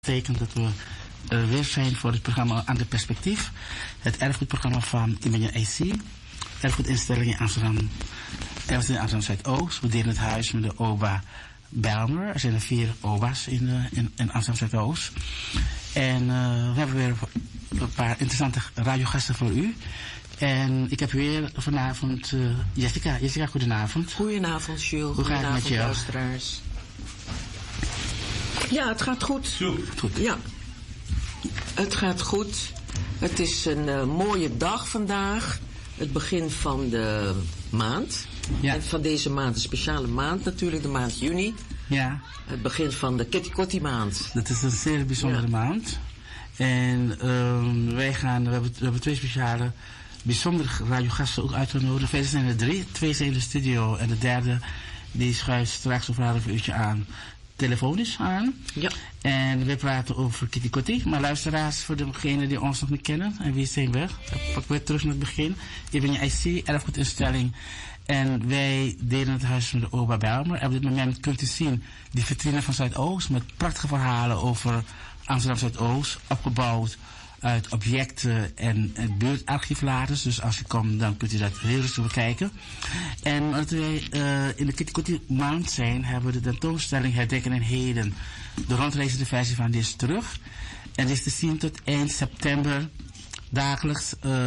betekent dat we weer zijn voor het programma Ander Perspectief. Het erfgoedprogramma van Immanuel IC. Erfgoedinstelling in Amsterdam. Erfgoed in Amsterdam Zuidoost. We delen het huis met de OBA Bijlmer. Er zijn er 4 OBA's in Amsterdam Zuidoost. En we hebben weer een paar interessante radiogasten voor u. En ik heb weer vanavond Jessica. Jessica, goedenavond. Goedenavond, Jules. Hoe gaat het met jou? Luisteraars. Ja, het gaat goed. Goed. Ja, het gaat goed. Het is een mooie dag vandaag. Het begin van de maand. Ja. En van deze maand, een speciale maand natuurlijk, de maand juni. Ja. Het begin van de Kitty Kotti maand. Dat is een zeer bijzondere maand. En we hebben 2 speciale, bijzondere radiogasten ook uitgenodigd. Verder zijn er 3. 2 zijn in de studio en de derde die schuift straks over een half uurtje aan. Telefonisch aan. Ja. En we praten over Kitty Kotti. Maar luisteraars, voor degenen die ons nog niet kennen. En wie zijn we? Dan pak ik weer terug naar het begin. Ik ben je IC, erfgoedinstelling. En wij delen het huis met de OBA Bijlmer. En op dit moment kunt u zien die vitrine van Zuidoost. Met prachtige verhalen over Amsterdam Zuidoost. Opgebouwd uit objecten en buurtarchiefladers. Dus als u komt, dan kunt u dat heel rustig bekijken. En omdat wij in de Kitty Kotti maand zijn, hebben we de tentoonstelling Herdenken en Heden. De rondreizende versie van dit is terug. En dit is te zien tot eind september. Dagelijks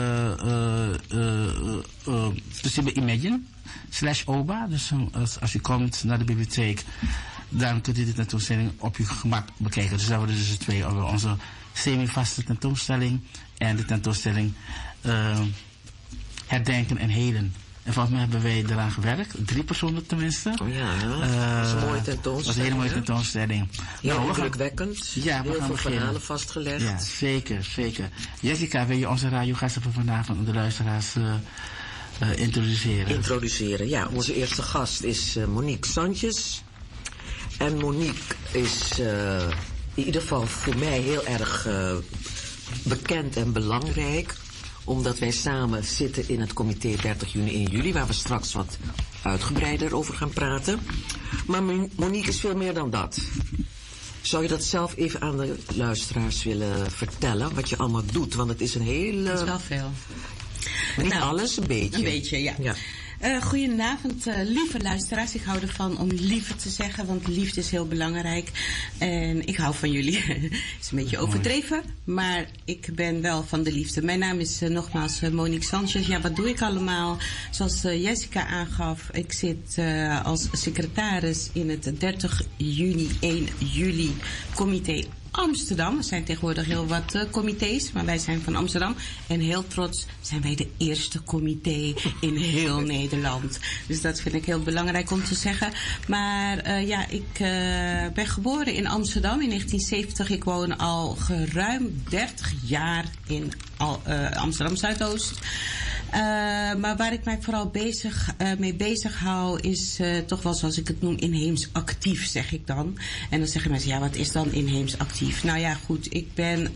te zien bij Imagine /OBA. Dus als u komt naar de bibliotheek, dan kunt u de tentoonstelling op uw gemak bekijken. Dus dat worden dus 2 over onze semi-vaste tentoonstelling en de tentoonstelling Herdenken en Heden. En volgens mij hebben wij eraan gewerkt. 3 personen tenminste. Oh ja, dat is een mooie tentoonstelling. Dat was een hele mooie tentoonstelling. Heel indrukwekkend. Ja, we heel gaan veel beginnen. verhalen vastgelegd. Ja, zeker, zeker. Jessica, wil je onze radiogasten van vanavond aan de luisteraars introduceren? Ja. Onze eerste gast is Monique Sanchez. En Monique is in ieder geval voor mij heel erg bekend en belangrijk. Omdat wij samen zitten in het comité 30 juni 1 juli... waar we straks wat uitgebreider over gaan praten. Maar Monique is veel meer dan dat. Zou je dat zelf even aan de luisteraars willen vertellen? Wat je allemaal doet? Want het is een hele... Het is wel veel. Niet alles, een beetje. Een beetje, ja. Goedenavond, lieve luisteraars. Ik hou ervan om lieve te zeggen, want liefde is heel belangrijk. En ik hou van jullie. Het is een beetje overdreven, maar ik ben wel van de liefde. Mijn naam is nogmaals Monique Sanchez. Ja, wat doe ik allemaal? Zoals Jessica aangaf, ik zit als secretaris in het 30 juni 1 juli comité Amsterdam. Er zijn tegenwoordig heel wat comité's, maar wij zijn van Amsterdam. En heel trots zijn wij de eerste comité in heel Nederland. Dus dat vind ik heel belangrijk om te zeggen. Maar ik ben geboren in Amsterdam in 1970. Ik woon al geruim 30 jaar in Amsterdam Zuidoost. Maar waar ik mij vooral mee bezig hou is toch wel zoals ik het noem inheems actief, zeg ik dan. En dan zeggen mensen, ja, wat is dan inheems actief? Nou ja, goed, ik ben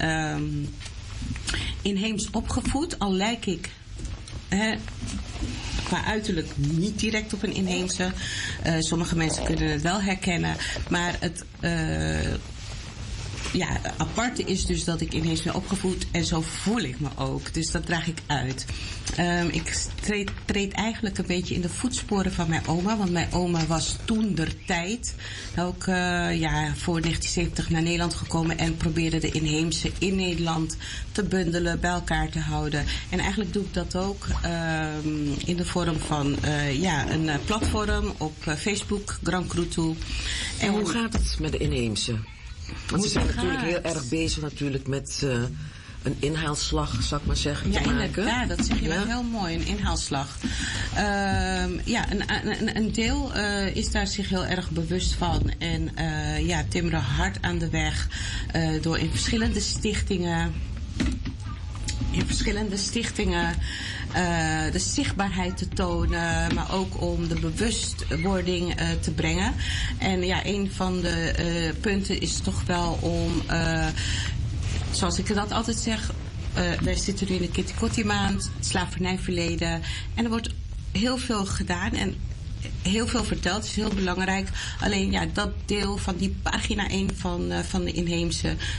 inheems opgevoed, al lijk ik qua uiterlijk niet direct op een inheemse. Sommige mensen kunnen het wel herkennen, maar het... aparte is dus dat ik ineens ben opgevoed en zo voel ik me ook. Dus dat draag ik uit. Ik treed eigenlijk een beetje in de voetsporen van mijn oma. Want mijn oma was toentertijd ook voor 1970 naar Nederland gekomen en probeerde de inheemse in Nederland te bundelen, bij elkaar te houden. En eigenlijk doe ik dat ook in de vorm van een platform op Facebook, Grand Cruto. En hoe gaat het met de inheemse? Want ze zijn natuurlijk heel erg bezig natuurlijk met een inhaalslag, zou ik maar zeggen, te maken. Ja, dat zeg je wel heel mooi, een inhaalslag. Een deel is daar zich heel erg bewust van. En timmeren hard aan de weg door in verschillende stichtingen de zichtbaarheid te tonen, maar ook om de bewustwording te brengen. En een van de punten is toch wel om, zoals ik dat altijd zeg, wij zitten nu in de Kitty Kotti maand, het slavernijverleden, en er wordt heel veel gedaan. En heel veel verteld. Het is heel belangrijk. Alleen ja, dat deel van die pagina 1 van de inheemse